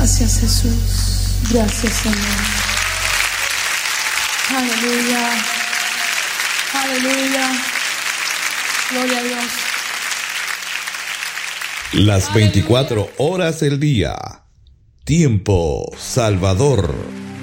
Gracias, Jesús. Gracias, Señor. Aleluya. Aleluya. Gloria a Dios. Las 24 horas del día. Tiempo Salvador.